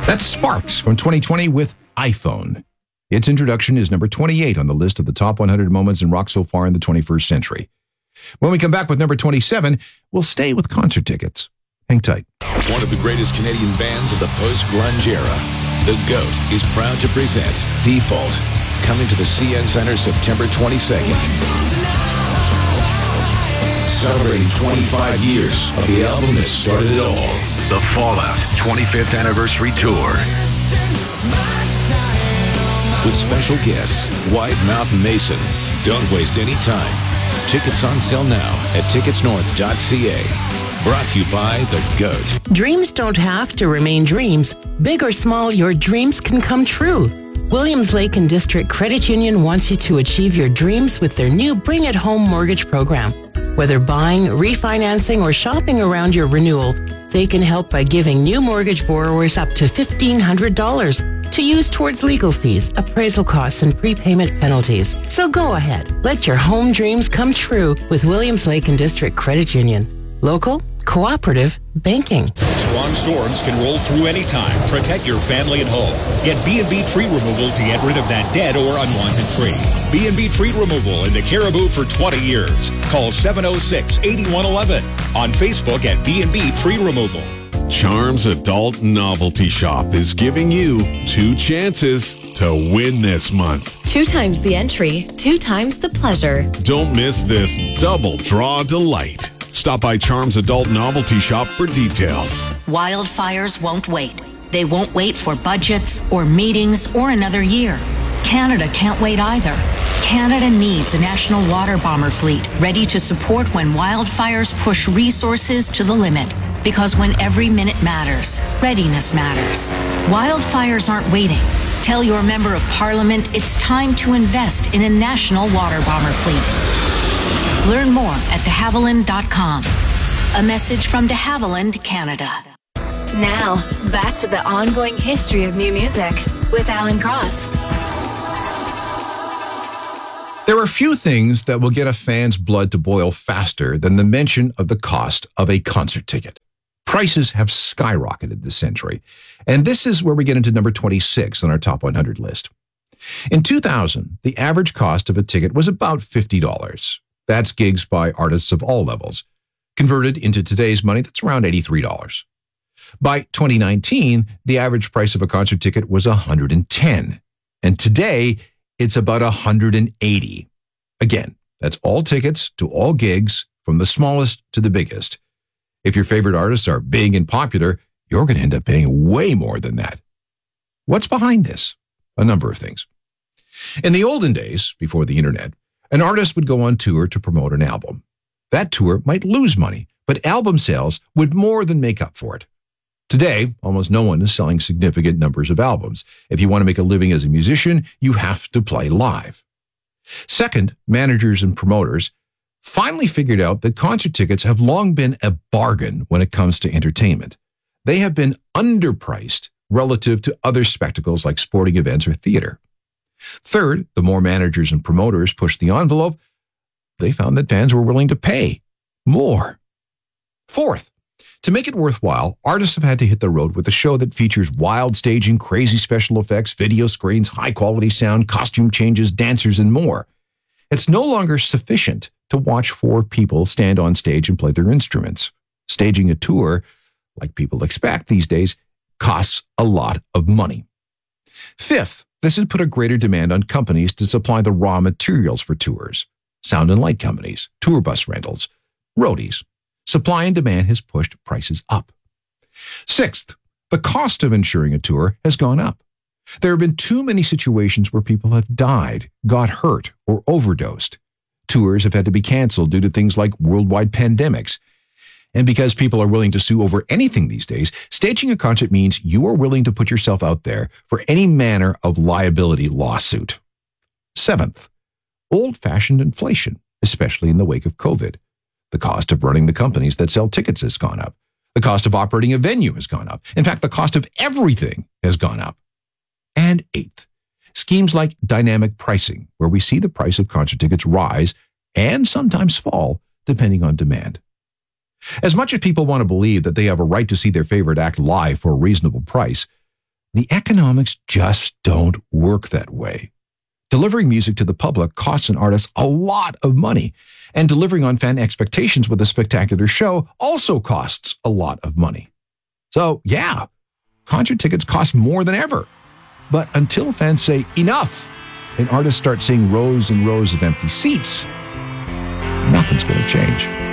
That's Sparks from 2020 with iPhone. Its introduction is number 28 on the list of the top 100 moments in rock so far in the 21st century. When we come back with number 27, we'll stay with concert tickets. Hang tight. One of the greatest Canadian bands of the post-grunge era, The GOAT, is proud to present Default, coming to the CN Center September 22nd. Celebrating 25 years of the album that started it all, the Fallout 25th Anniversary Tour. With special guests, Wide Mouth Mason. Don't waste any time. Tickets on sale now at ticketsnorth.ca. Brought to you by The GOAT. Dreams don't have to remain dreams. Big or small, your dreams can come true. Williams Lake and District Credit Union wants you to achieve your dreams with their new Bring It Home mortgage program. Whether buying, refinancing, or shopping around your renewal, they can help by giving new mortgage borrowers up to $1,500 to use towards legal fees, appraisal costs, and prepayment penalties. So go ahead. Let your home dreams come true with Williams Lake and District Credit Union. Local, cooperative banking. Strong storms can roll through anytime. Protect your family and home. Get B&B Tree Removal to get rid of that dead or unwanted tree. B&B Tree Removal in the Caribou for 20 years. Call 706-8111. On Facebook at B&B Tree Removal. Charms Adult Novelty Shop is giving you 2 chances to win this month. 2 times the entry, 2 times the pleasure. Don't miss this double draw delight. Stop by Charms Adult Novelty Shop for details. Wildfires won't wait. They won't wait for budgets or meetings or another year. Canada can't wait either. Canada needs a national water bomber fleet ready to support when wildfires push resources to the limit. Because when every minute matters, readiness matters. Wildfires aren't waiting. Tell your member of parliament it's time to invest in a national water bomber fleet. Learn more at de Havilland.com. A message from de Havilland, Canada. Now, back to the ongoing history of new music with Alan Cross. There are few things that will get a fan's blood to boil faster than the mention of the cost of a concert ticket. Prices have skyrocketed this century, and this is where we get into number 26 on our top 100 list. In 2000, the average cost of a ticket was about $50. That's gigs by artists of all levels. Converted into today's money, that's around $83. By 2019, the average price of a concert ticket was $110. And today, it's about $180. Again, that's all tickets to all gigs, from the smallest to the biggest. If your favorite artists are big and popular, you're going to end up paying way more than that. What's behind this? A number of things. In the olden days, before the internet, an artist would go on tour to promote an album. That tour might lose money, but album sales would more than make up for it. Today, almost no one is selling significant numbers of albums. If you want to make a living as a musician, you have to play live. Second, managers and promoters finally figured out that concert tickets have long been a bargain when it comes to entertainment. They have been underpriced relative to other spectacles like sporting events or theater. Third, the more managers and promoters pushed the envelope, they found that fans were willing to pay more. Fourth, to make it worthwhile, artists have had to hit the road with a show that features wild staging, crazy special effects, video screens, high-quality sound, costume changes, dancers, and more. It's no longer sufficient to watch 4 people stand on stage and play their instruments. Staging a tour, like people expect these days, costs a lot of money. Fifth, this has put a greater demand on companies to supply the raw materials for tours. Sound and light companies, tour bus rentals, roadies. Supply and demand has pushed prices up. Sixth, the cost of insuring a tour has gone up. There have been too many situations where people have died, got hurt, or overdosed. Tours have had to be canceled due to things like worldwide pandemics. And because people are willing to sue over anything these days, staging a concert means you are willing to put yourself out there for any manner of liability lawsuit. Seventh, old-fashioned inflation, especially in the wake of COVID. The cost of running the companies that sell tickets has gone up. The cost of operating a venue has gone up. In fact, the cost of everything has gone up. And eighth, schemes like dynamic pricing, where we see the price of concert tickets rise and sometimes fall depending on demand. As much as people want to believe that they have a right to see their favorite act live for a reasonable price, The economics just don't work that way. Delivering music to the public costs an artist a lot of money, and delivering on fan expectations with a spectacular show also costs a lot of money. So, yeah, concert tickets cost more than ever. But until fans say enough and artists start seeing rows and rows of empty seats, nothing's going to change.